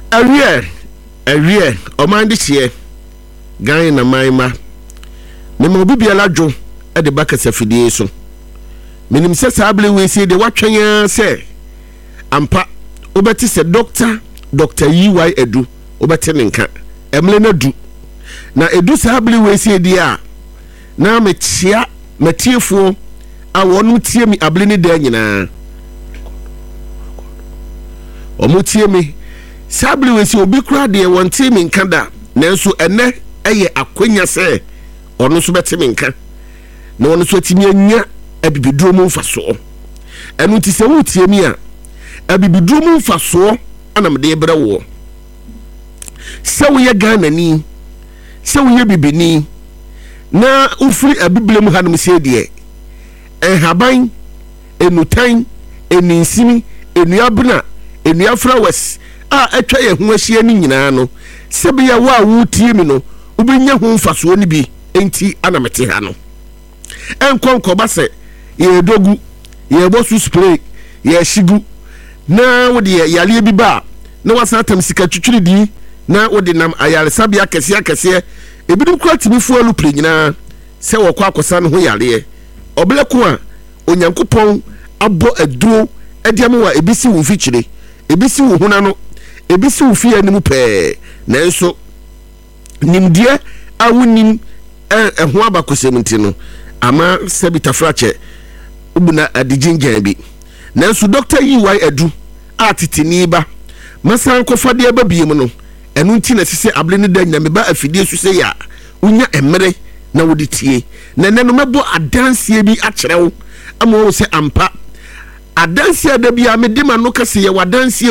Awie omande chie gan na maima me mo bibiala dwo e de bakasa fidie so menim se sable we se de watwanya se ampa obeti se Dr. EY Edu obeti nka emle na du na edu sable we se di a na me chia matiefo a wonu tie mi able ni da nyina omo tie mi sable we se obi kura de won tie mi nka da nanso ene eye akwanya se ono so beti mi nka na ono so timi anya abibiduro mu mfaso enu ti se wo tie mi a abibiduro mu mfaso ana mede ebra wo se wo ye Ghana ni se wo ye bibini na ufiri abibile mu hanum se de enhaban enutan eninsimi enuabna enuafrawes a atwa ye ho ahia ni nyina no se be ya wo tie mi no ubenya ho mfaso ni bi enti ana mete ha no enkonko ba se ye dogu ye bosu spray ye shigu na wode yale bi ba na wasatam sika twitwiri di na wode nam ayare sabia kese ebidum kura timifu alu pre nyina se wokọ akosa no ho yare obleko a onyankopon abo aduro ediam wa ebisi wo fikyire ebisi wo huna no ebisi wo fie anim pe na enso nimdie awunim ho abakosemti no ama sebita frache ubuna adigingen bi nanso Dr. EY Edu atitini ba masan kofade ba biem no enu nti na sese able ne da nyame ba afidie su se ya unya emere na wodi tie na nenu mebo adansie bi akyerew ama wo se ampa adansie da bia me de ma no kase ye wadansie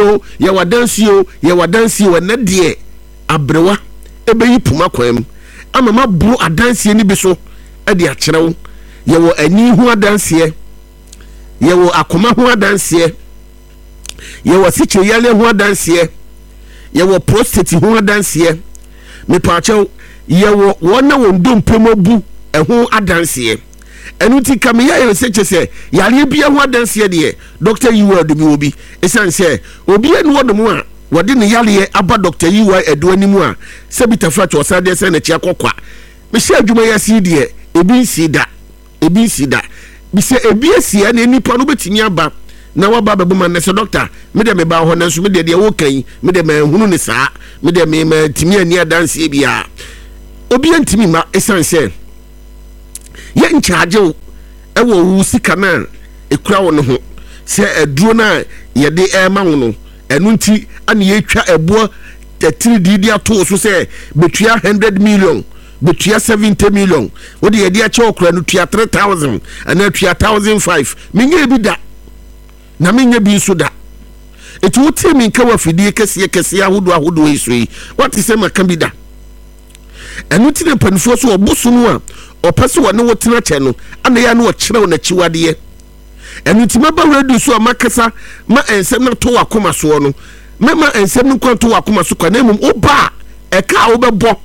o na de abrewa ebeyi puma kwam ama mabro adansie ni bi so e de akyerew ye wo ani hu adansie ye wo akoma hu adansie ye wo siche yale hu adansie ye wo prostate hu adansie me paachew ye wo wona wondom pemobu ehu adansie enu ti kam ye seche se yale bia hu adansie de Dr. EY Edu bi obi esanse obi enu wodom a wode ne yale aba Dr. EY Edu animu a sebita fracho osade se na chia kokwa me hye adwuma yasi de ebi nsida bise ebi esia na nipa no betimi aba na waba bebuma na se doctor me de me ba ho na so me de wo kan me de me hunu ne saa me de me timi ani adanse bia obi antimi ma esanse ye nchaage e wo wu sika na ekura wo no ho se aduro na ye de e ma wo no enu nti ana ye twa ebo 3D dia to so se betua 100 million betua 70 million wodi ye dia che okura no tua 3000 ana tua 1005 menye bi da na menye bi so da etu wotie mi nka wa fidie kese ahodo esui what is ma kan bi da enu ti ne panfo so oboso no a opese wo ne wotena che no ana ya no wo kyerew na chiwade enu ti maba radio so amakasa ma ensem na to wakoma so no mema ensem no kwanto wakoma so kwa na mum oba eka wo bebo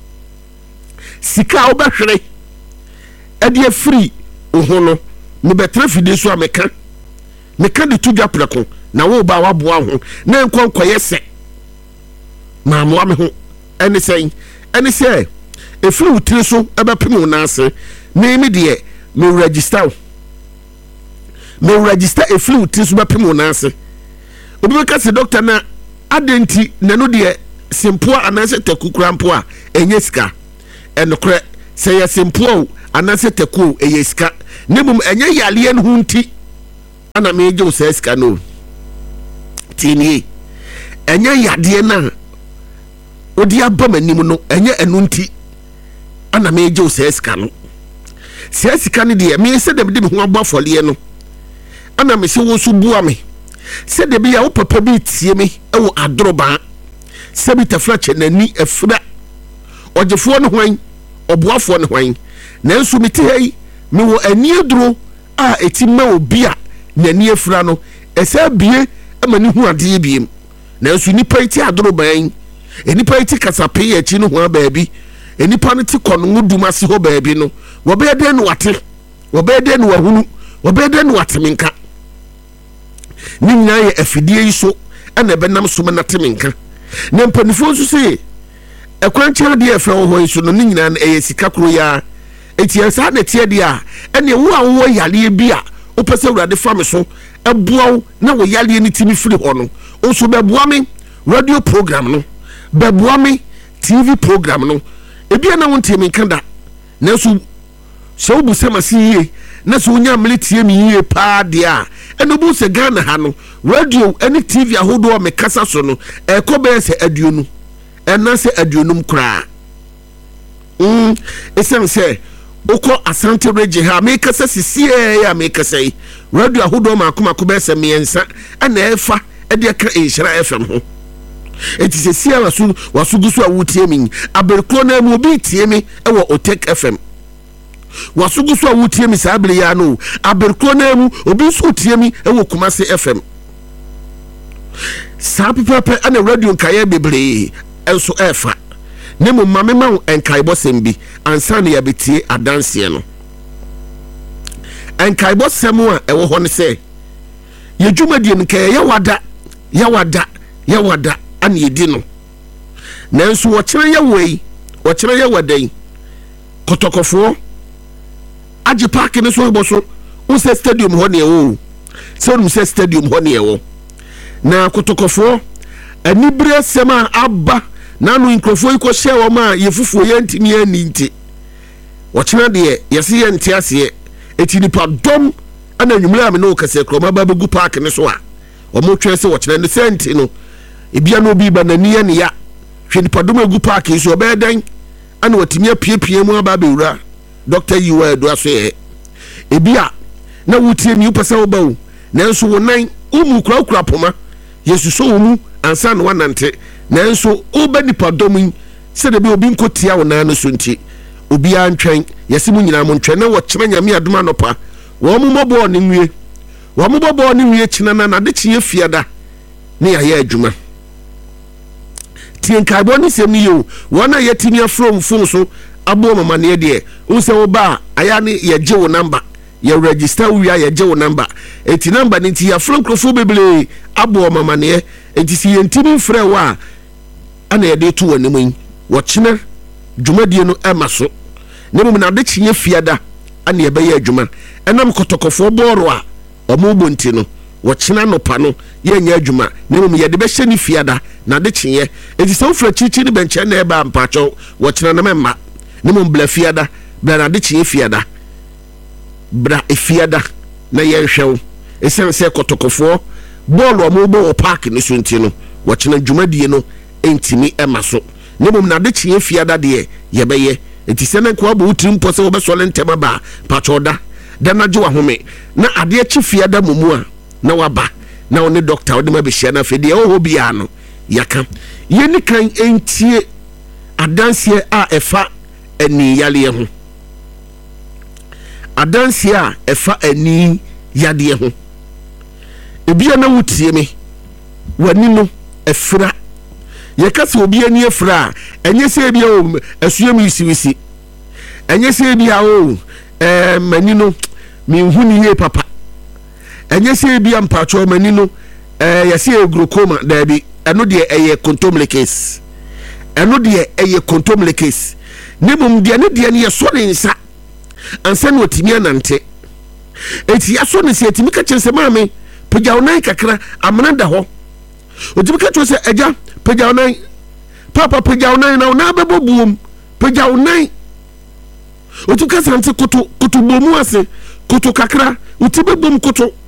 sika obahwere ade free ohono me betra fide so ameka de tudwa preko na wo ba waboa ho na enkonkoye se maamo me ho ene sei efiri wutire so ebepem na ase me de me register efiri wutire so bepem na ase obi be ka se doctor na adenti na no de simple anase takukura mpo a enye sika enokre se ya simple anase taku eye sika nemum enye yale en hunti ana meje o se sika no tini enye yade na odi abamanim no enye enunti ana meje o se sika no se sika ne de me se de me ho abafole no ana me se wo so bua me se de bia wo papa bi tie me e wo adoroba se bi tafrache nani efra ogefo no hwan oboafo no hwan nanso mete hei me wo ani aduro a etima obi a nani efra no esa bie amani hu ade biem nanso nipa iti adoroba enipa iti kasape ya chi no ho baabi enipa no ti kono ngudumase ho baabi no wo be de no wate wo be de no wahunu wo be de no watemenka ninya ye afidie yi so ana benam so na temenka na mpanifo nso sɛ ɛkwankyerɛ deɛ ɛfrɛ wɔ hɔ yi so no ne nyinaa no ɛyɛ sika koro ya ɛti saa na tie deɛ a ɛne wo a wowɔ yaleɛ bi a wopɛ sɛ Awurade fa me so ɛboa wo na wo yaleɛ no timi firi hɔ no nso bɛboa me radio program no bɛboa me TV program no ebia na wontie me nka da nanso sɛ wobu sɛ mase yie na sɛ wonya mmele tie me yie paa deɛ a ɛno bu sɛ Ghana ha no radio ɛne TV ahodoɔ me kasa so no ɛkɔ bɛyɛ sɛ aduonu ɛna sɛ aduonum koraa ɛsiane sɛ wokɔ Asante Regye ha mekasa sisiɛ a mekasa yi radio ahodoɔ maako bɛyɛ sɛ mmiɛnsa ɛna ɛfa ɛde aka Nhyira FM ho eti sɛ sia waso gu so a wotie me aberkro na mu obi tie me ɛwɔ Otek FM waso gu so a wotie me saa bere ya no aberkro na mu obi so tie me ɛwɔ Kumase FM saa pepepe ana radio nkaye bebre enso ɛfa ne mo mame ma enkaibɔ sem bi ansa na yabetie adanse no enkaibɔ sem a ɛwɔ hɔ ne sɛ yedwumadie nkaye yawada ana yedi no nanso wɔkyerɛ yɛwɔdan kotokofo agye park ne so bɔ so wo sɛ stadium hɔ ne ɛwɔ sɛ wonum sɛ stadium hɔ ne ɛwɔ na kotokofo anibere sɛm a aba na no nkrofo yi kɔhyɛ wɔ ma yɛfufuo yɛntimi ani nti wɔkyerɛ deɛ yɛse yɛnte aseɛ eti nipa dɔm ana nwumere a me no kase kroma ba begu park ne so a wɔmo twɛ sɛ wɔkyerɛ ne sɛnti no ebia no bi ba nani ne ya hwɛ nipa dɔm egu park yi so ɔbɛdan ana wɔtimi apiepie mu aba bewura Dr. Yiwa Edo aso yɛ ebia na wotie mi upɛ sɛ wo ba wo nanso wo nan umu kura poma yesuso wo mu ansa no wanante nanso oba nipa dɔm sɛ de bi obi nkotia wo nan no so nti obi antwɛn yɛse mu nyina mo ntwɛn na wɔkyerɛ nyame adoma nopa wo mo mɔbɔ ne wie kyena na de kye fiada ne yɛ adwuma tien kaibɔ ne sɛm ne yo wɔna yɛtimi afrom fon so abo mama ne de wo sɛ wo ba aya ne yɛgye wo number yɛ register wo ya yɛgye wo number eti number ne ti yɛfrɛ nkrofo beble abo mama ne eti si yɛntimi mfrɛ wo a ana yɛde to wɔ ne mu wɔkyena dwumadie no ɛma so ne mu na de kye fiada ana yɛbɛyɛ adwuma ɛnam kotokofo bɔɔro a ɔmo bonti no wɔkyena no pa no yɛnyɛ adwuma ne mu yɛde bɛhyɛ ne fiada na de kyeɛ eti sɛ wofrɛ kyinkyin ne bɛnkyɛn na ɛba mpakyɛw wɔkyena na mɛma ne mu bla fiada bla na de kyeɛ fiada bra efiada na yɛhwɛ wo ɛsiane sɛ kotokofo bɔɔlo ɔmo bɔ wɔ park ne so nti no wɔkyena dwumadie no ɛntimi ɛma so ne mu na de kyeɛ fiada deɛ yɛbɛyɛ eti sɛ na nko abo wutirim pɔ sɛ wɔbɛsɔle ntɛm ba pakyɛw da na gye wahome na adeɛ kye fiada mumu a na waba na one doctor wode ma behyia na afei deɛ ɛwɔ hɔ biara no yaka yɛni kan entie adanseɛ a ɛfa ani yaleɛ ho adanseɛ a ɛfa ani yadeɛ ho ebia na wotie me wani no ɛfra yɛka sɛ obi ani ɛfra a ɛnyɛ sɛ ebia o asua mi wisi ɛnyɛ sɛ ebia o mani no menhu ne yie papa ɛnyɛ sɛ ebia mpakyɛw mani no yɛsɛ glaucoma daabi ɛno deɛ ɛyɛ contomle case ne mum deɛ ne deɛ ne yɛsɔ ne nsa ansa na otimi anante eti yɛsɔ ne sɛ etimi ka kyerɛ sɛ maame pagyaw nan kakra amena da hɔ otimi ka kyerɛ sɛ agya pagyaw nan papa pagyaw nan na ona bɛbɔ buom pagyaw nan otimi ka sante koto bomu ase koto kakra otimi bɛbom koto